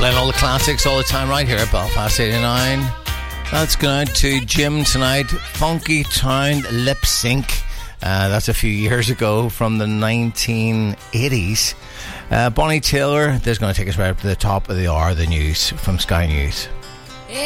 Playing all the classics all the time right here at Belfast 89. That's going out to Jim tonight. Funky Town Lip Sync. That's a few years ago from the 1980s. Bonnie Taylor, that's going to take us right up to the top of the hour, the news from Sky News.